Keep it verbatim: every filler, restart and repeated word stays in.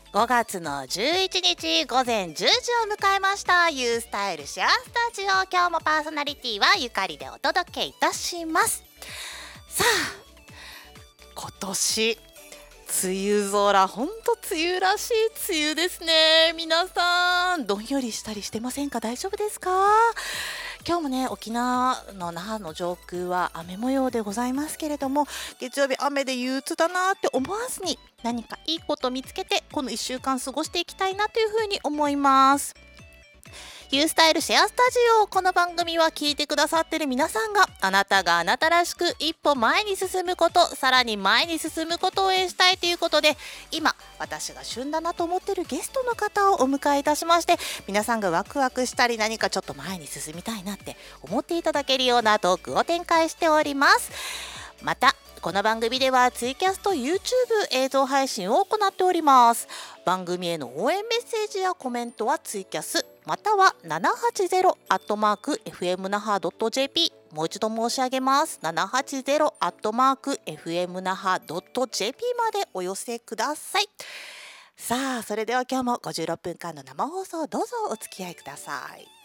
ごがつのじゅういちにち午前じゅうじを迎えました。ユースタイルシェアスタジオ、今日もパーソナリティはゆかりでお届けいたします。さあ、今年梅雨空、ほんと梅雨らしい梅雨ですね。皆さんどんよりしたりしてませんか？大丈夫ですか？今日もね、沖縄の那覇の上空は雨模様でございますけれども、月曜日雨で憂鬱だなって思わずに、何かいいこと見つけてこのいっしゅうかん過ごしていきたいなというふうに思います。ユースタイルシェアスタジオ、この番組は聞いてくださってる皆さんが、あなたがあなたらしく一歩前に進むこと、さらに前に進むことを応援したいということで、今私が旬だなと思ってるゲストの方をお迎えいたしまして、皆さんがワクワクしたり何かちょっと前に進みたいなって思っていただけるようなトークを展開しております。またこの番組ではツイキャスと YouTube 映像配信を行っております。番組への応援メッセージやコメントはツイキャスまたはななはちゼロアットマーク エフエムナハドットジェーピー、 もう一度申し上げます。ななはちゼロアットマーク エフエムナハドットジェーピー までお寄せください。さあ、それでは今日もごじゅうろっぷんかんの生放送、どうぞお付き合いください。